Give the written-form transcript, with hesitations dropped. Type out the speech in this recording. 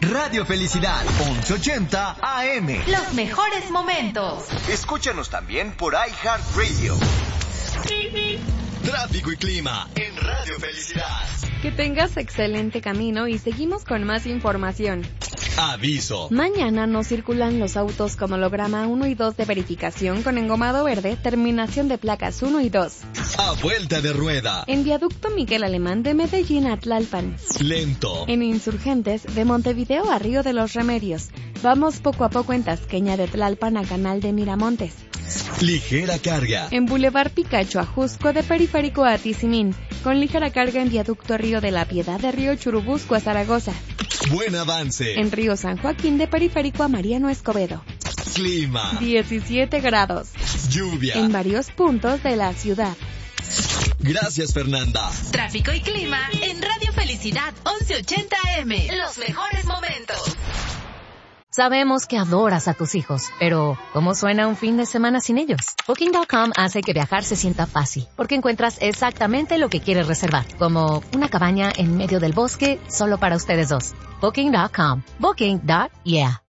Radio Felicidad, 1180 AM. Los mejores momentos. Escúchanos también por iHeartRadio. Tráfico y clima en Radio Felicidad. Que tengas excelente camino y seguimos con más información. Aviso. Mañana no circulan los autos con holograma 1 y 2 de verificación con engomado verde, terminación de placas 1 y 2. A vuelta de rueda. En viaducto Miguel Alemán de Medellín a Tlalpan. Lento. En Insurgentes de Montevideo a Río de los Remedios. Vamos poco a poco en Tasqueña de Tlalpan a Canal de Miramontes. Ligera carga. En Boulevard Picacho a Jusco de Periférico a Tizimín. Con ligera carga en viaducto Río de la Piedad de Río Churubusco a Zaragoza. Buen avance. En Río San Joaquín de Periférico a Mariano Escobedo. Clima. 17 grados. Lluvia. En varios puntos de la ciudad. Gracias, Fernanda. Tráfico y clima en Radio Felicidad 1180 AM. Los mejores momentos. Sabemos que adoras a tus hijos, pero ¿cómo suena un fin de semana sin ellos? Booking.com hace que viajar se sienta fácil, porque encuentras exactamente lo que quieres reservar, como una cabaña en medio del bosque solo para ustedes dos. Booking.com. Booking.yeah.